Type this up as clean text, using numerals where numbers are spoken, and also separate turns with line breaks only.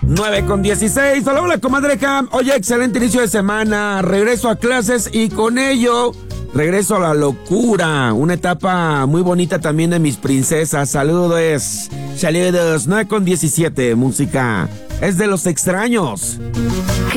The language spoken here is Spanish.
9:16. Hola, hola, comadre Cam. Oye, excelente inicio de semana. Regreso a clases y con ello regreso a la locura. Una etapa muy bonita también de mis princesas. Saludos. Saludos. 9:17. Música es de Los Extraños.